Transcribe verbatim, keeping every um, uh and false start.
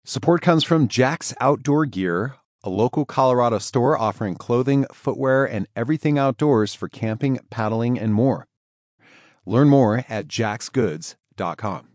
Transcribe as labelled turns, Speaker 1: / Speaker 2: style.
Speaker 1: Support comes from Jack's Outdoor Gear, a local Colorado store offering clothing, footwear, and everything outdoors for camping, paddling, and more. Learn more at jacks goods dot com.